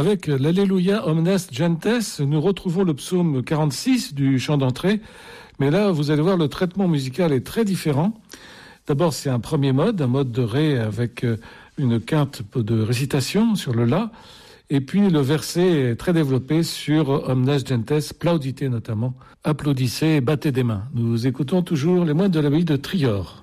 Avec l'Alléluia Omnes Gentes, nous retrouvons le psaume 46 du chant d'entrée. Mais là, vous allez voir, le traitement musical est très différent. D'abord, c'est un premier mode, un mode de Ré avec une quinte de récitation sur le La. Et puis, le verset est très développé sur Omnes Gentes, plaudite notamment. Applaudissez et battez des mains. Nous écoutons toujours les moines de l'abbaye de Trior.